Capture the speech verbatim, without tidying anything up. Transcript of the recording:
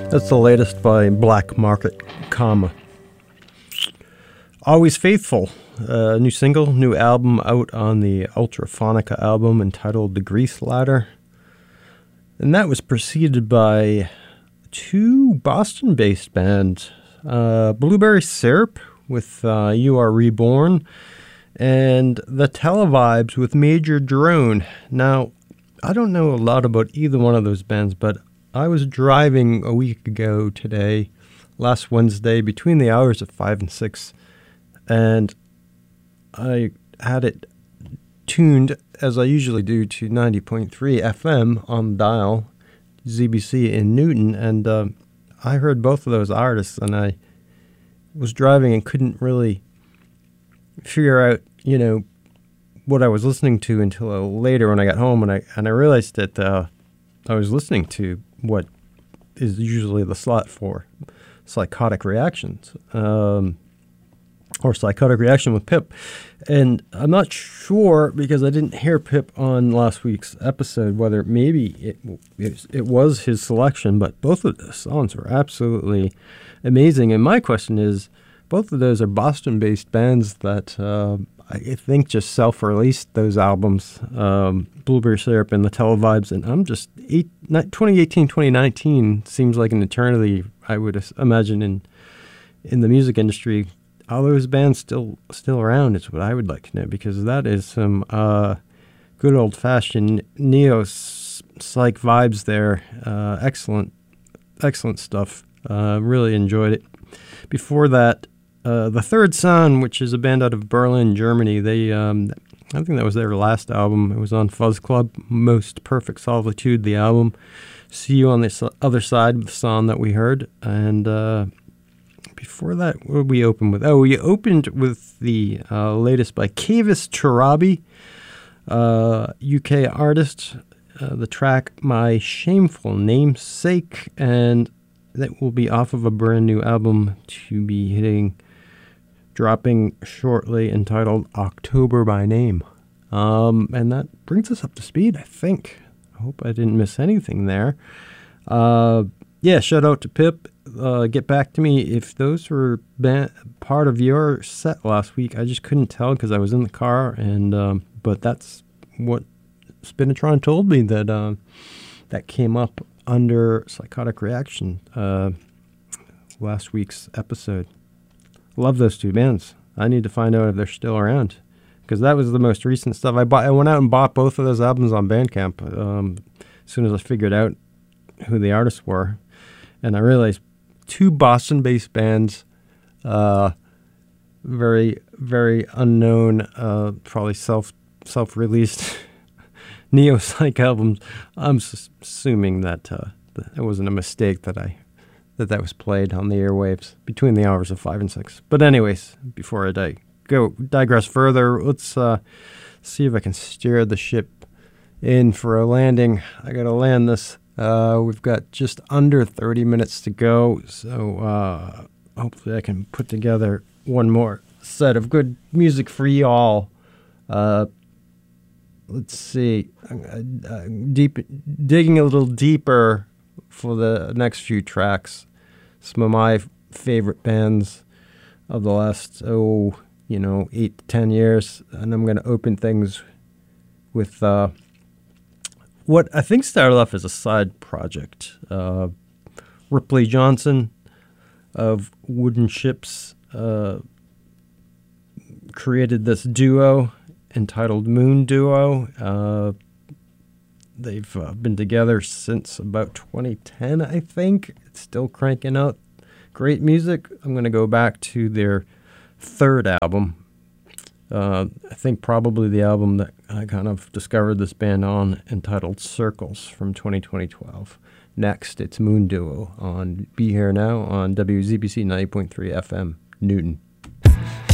That's the latest by Black Market Comma. Always Faithful, a new single, new album out on the Ultraphonica album entitled The Grease Ladder. And that was preceded by two Boston-based bands, uh, Blueberry Syrup with uh, You Are Reborn, and The Televibes with Major Drone. Now, I don't know a lot about either one of those bands, but I was driving a week ago today, last Wednesday, between the hours of five and six, and I had it tuned, as I usually do, to ninety point three F M on the dial, Z B C in Newton, and uh, I heard both of those artists, and I was driving and couldn't really figure out, you know, what I was listening to until uh, later when I got home, and I and I realized that uh, I was listening to what is usually the slot for Psychotic Reactions, um, or Psychotic Reaction with Pip. And I'm not sure, because I didn't hear Pip on last week's episode, whether maybe it, it, it was his selection, but both of the songs were absolutely amazing. And my question is, both of those are Boston-based bands that uh, I think just self-released those albums, um, Blueberry Syrup and The Televibes, and I'm just, eight, twenty eighteen, twenty nineteen seems like an eternity, I would imagine, in in the music industry. Are those bands still still around is what I would like to know, because that is some uh, good old-fashioned neo-psych vibes there. Uh, excellent, excellent stuff. Uh, really enjoyed it. Before that, Uh, The Third Son, which is a band out of Berlin, Germany, they, um, I think that was their last album. It was on Fuzz Club, Most Perfect Solitude, the album. See You on the Other Side, the song that we heard. And uh, before that, what did we open with? Oh, we opened with the uh, latest by Kavis Charabi, uh, U K artist. Uh, the track My Shameful Namesake, and that will be off of a brand new album to be hitting dropping shortly, entitled October by Name. Um, and that brings us up to speed, I think. I hope I didn't miss anything there. Uh, yeah, shout out to Pip. Uh, get back to me if those were ba- part of your set last week. I just couldn't tell because I was in the car, and um, but that's what Spinatron told me, that uh, that came up under Psychotic Reaction uh, last week's episode. Love those two bands. I need to find out if they're still around, because that was the most recent stuff. I bought. I went out and bought both of those albums on Bandcamp um, as soon as I figured out who the artists were, and I realized two Boston-based bands, uh, very very unknown, uh, probably self self-released neo-psych albums. I'm s- assuming that uh, it wasn't a mistake that I. that that was played on the airwaves between the hours of five and six. But anyways, before I di- go digress further, let's uh, see if I can steer the ship in for a landing. I got to land this. Uh, we've got just under thirty minutes to go, so uh, hopefully I can put together one more set of good music for y'all. Uh, let's see. Uh, deep, digging a little deeper for the next few tracks. Some of my f- favorite bands of the last, oh, you know, eight to ten years. And I'm going to open things with uh, what I think started off as a side project. Uh, Ripley Johnson of Wooden Ships uh, created this duo entitled Moon Duo. Uh, They've uh, been together since about twenty ten, I think. It's still cranking out great music. I'm going to go back to their third album. Uh, I think probably the album that I kind of discovered this band on, entitled Circles, from twenty twelve. Next, it's Moon Duo on Be Here Now on W Z B C ninety point three F M, Newton.